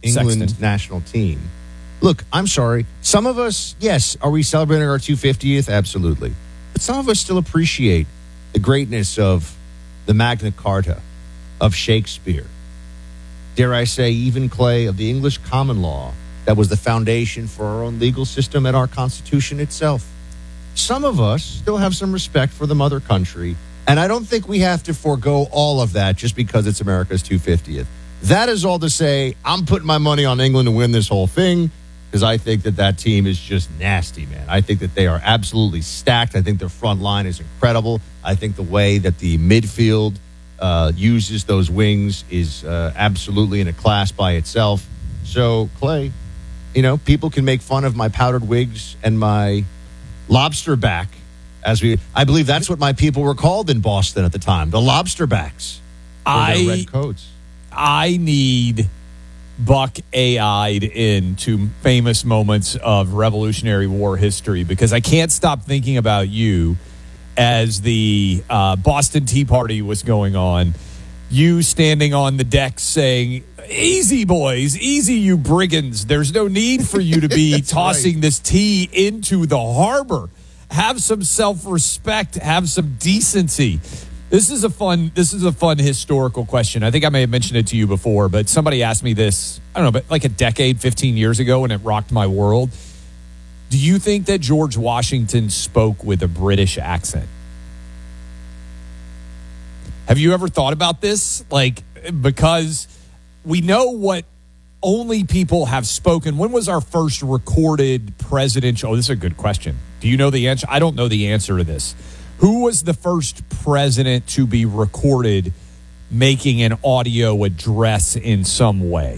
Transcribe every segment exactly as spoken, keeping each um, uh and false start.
England Sexton. national team. Look, I'm sorry. Some of us, yes, are we celebrating our two hundred fiftieth? Absolutely. But some of us still appreciate the greatness of the Magna Carta, of Shakespeare. Dare I say, even, Clay, of the English common law that was the foundation for our own legal system and our Constitution itself. Some of us still have some respect for the mother country, and I don't think we have to forego all of that just because it's America's two hundred fiftieth. That is all to say, I'm putting my money on England to win this whole thing because I think that that team is just nasty, man. I think that they are absolutely stacked. I think their front line is incredible. I think the way that the midfield uh, uses those wings is uh, absolutely in a class by itself. So, Clay, you know, people can make fun of my powdered wigs and my lobster back, as we, I believe that's what my people were called in Boston at the time, the lobster backs. I red coats. I need Buck A I'd into famous moments of Revolutionary War history because I can't stop thinking about you as the uh, Boston Tea Party was going on. You standing on the deck saying, "Easy, boys, easy, you brigands. There's no need for you to be tossing right. this tea into the harbor. Have some self-respect. Have some decency." This is a fun. This is a fun historical question. I think I may have mentioned it to you before, but somebody asked me this. I don't know, but like a decade, fifteen years ago, and it rocked my world. Do you think that George Washington spoke with a British accent? Have you ever thought about this? Like, because we know what only people have spoken. When was our first recorded presidential? Oh, this is a good question. Do you know the answer? I don't know the answer to this. Who was the first president to be recorded making an audio address in some way?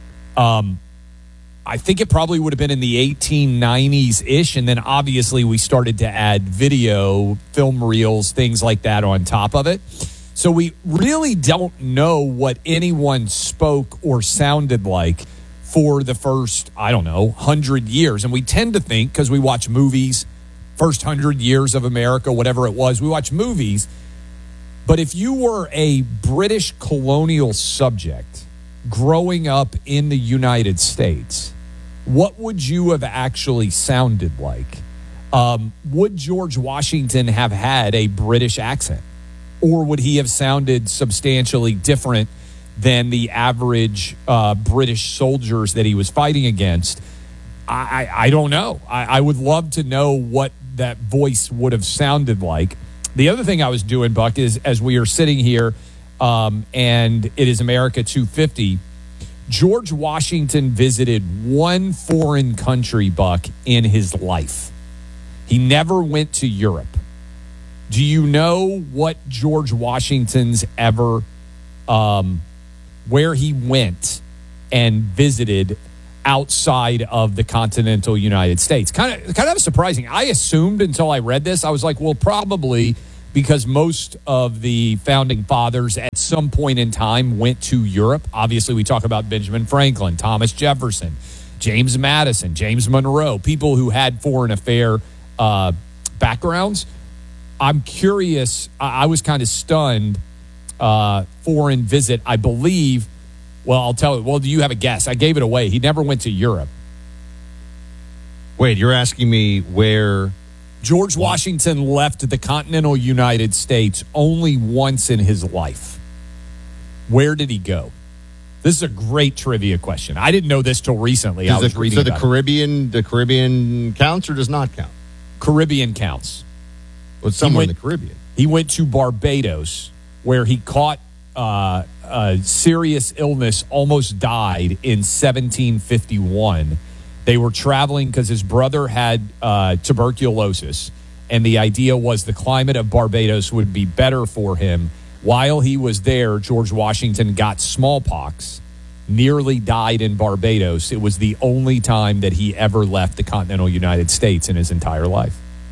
Um, I think it probably would have been in the eighteen nineties-ish, and then obviously we started to add video, film reels, things like that on top of it. So we really don't know what anyone spoke or sounded like for the first, I don't know, hundred years. And we tend to think, because we watch movies, first hundred years of America, whatever it was, we watch movies. But if you were a British colonial subject growing up in the United States, what would you have actually sounded like? Um, would George Washington have had a British accent? Or would he have sounded substantially different than the average uh, British soldiers that he was fighting against? I, I, I don't know. I, I would love to know what that voice would have sounded like. The other thing I was doing, Buck, is as we are sitting here um, and it is America two fifty, George Washington visited one foreign country, Buck, in his life. He never went to Europe. Do you know what George Washington's ever, um, where he went and visited outside of the continental United States? Kind of, kind of surprising. I assumed until I read this, I was like, well, probably because most of the founding fathers at some point in time went to Europe. Obviously, we talk about Benjamin Franklin, Thomas Jefferson, James Madison, James Monroe, people who had foreign affair uh, backgrounds. I'm curious. I, I was kind of stunned. Uh, foreign visit, I believe. Well, I'll tell you. Well, do you have a guess? I gave it away. He never went to Europe. Wait, you're asking me where George Washington left the continental United States only once in his life. Where did he go? This is a great trivia question. I didn't know this till recently. I was the, reading so about the Caribbean, it. the Caribbean counts or does not count? Caribbean counts. Well, it's somewhere went, in the Caribbean. He went to Barbados, where he caught uh, a serious illness, almost died in seventeen fifty-one. They were traveling because his brother had uh, tuberculosis, and the idea was the climate of Barbados would be better for him. While he was there, George Washington got smallpox, nearly died in Barbados. It was the only time that he ever left the continental United States in his entire life.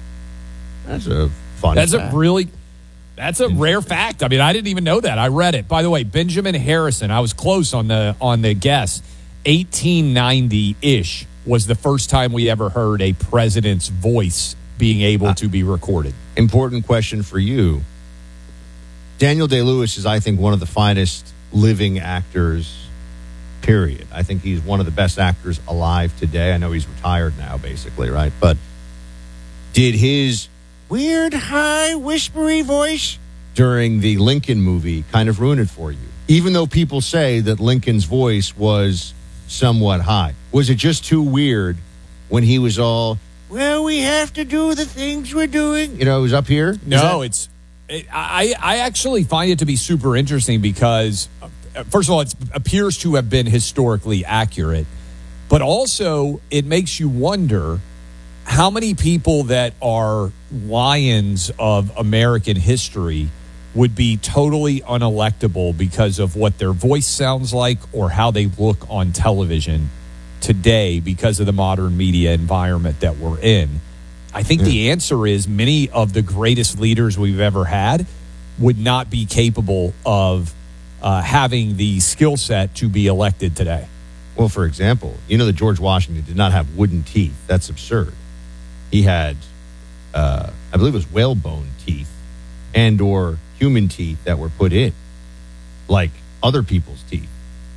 That's a fun That's fact. a really, that's a rare fact. I mean, I didn't even know that. I read it. By the way, Benjamin Harrison, I was close on the on the guess. eighteen ninety-ish was the first time we ever heard a president's voice being able uh, to be recorded. Important question for you. Daniel Day-Lewis is, I think, one of the finest living actors, period. I think he's one of the best actors alive today. I know he's retired now, basically, right? But did his weird, high, whispery voice during the Lincoln movie kind of ruin it for you? Even though people say that Lincoln's voice was somewhat high. Was it just too weird when he was all, well, we have to do the things we're doing? You know, it was up here? Is No, that- it's. It, I I actually find it to be super interesting because, uh, first of all, it appears to have been historically accurate, but also it makes you wonder how many people that are lions of American history would be totally unelectable because of what their voice sounds like or how they look on television today because of the modern media environment that we're in. I think Yeah. the answer is many of the greatest leaders we've ever had would not be capable of uh, having the skill set to be elected today. Well, for example, you know that George Washington did not have wooden teeth. That's absurd. He had, uh, I believe it was whalebone teeth and or human teeth that were put in, like other people's teeth.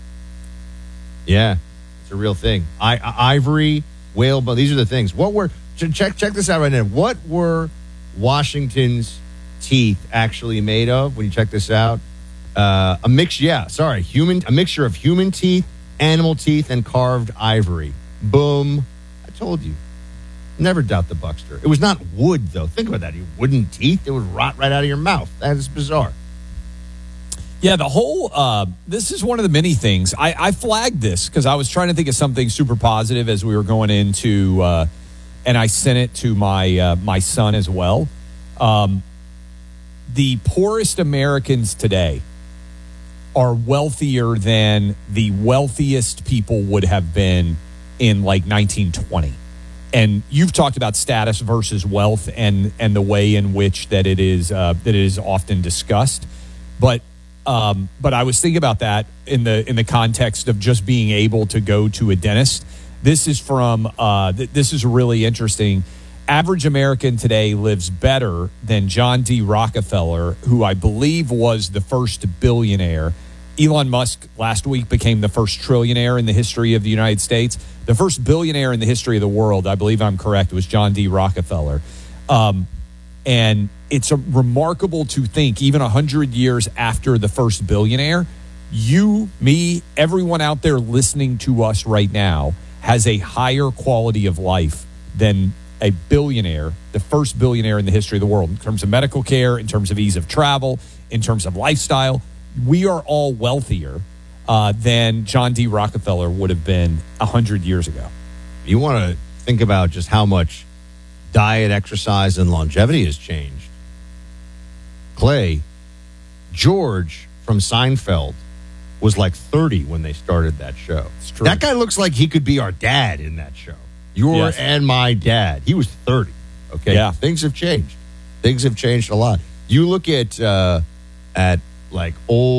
Yeah, it's a real thing. I, I ivory, whalebone, these are the things. What were, check, check this out right now. What were Washington's teeth actually made of when you check this out? Uh, a mix, yeah, sorry, human, a mixture of human teeth, animal teeth, and carved ivory. Boom. I told you. Never doubt the Buckster. It was not wood, though. Think about that. You wooden teeth, it would rot right out of your mouth. That is bizarre. Yeah, the whole, uh, this is one of the many things. I, I flagged this because I was trying to think of something super positive as we were going into, uh, and I sent it to my, uh, my son as well. Um, the poorest Americans today are wealthier than the wealthiest people would have been in like nineteen twenty. And you've talked about status versus wealth and and the way in which that it is uh, that it is often discussed. But um, but I was thinking about that in the in the context of just being able to go to a dentist. This is from uh, th- this is really interesting. Average American today lives better than John D. Rockefeller, who I believe was the first billionaire. Elon Musk last week became the first trillionaire in the history of the United States. The first billionaire in the history of the world, I believe I'm correct, was John D. Rockefeller. Um, and it's a remarkable to think, even one hundred years after the first billionaire, you, me, everyone out there listening to us right now has a higher quality of life than a billionaire, the first billionaire in the history of the world, in terms of medical care, in terms of ease of travel, in terms of lifestyle. We are all wealthier uh, than John D. Rockefeller would have been one hundred years ago. You want to think about just how much diet, exercise, and longevity has changed. Clay, George from Seinfeld was like thirty when they started that show. It's true. That guy looks like he could be our dad in that show. Your Yes. and my dad. He was thirty. Okay. Yeah. Things have changed. Things have changed a lot. You look at uh, at like old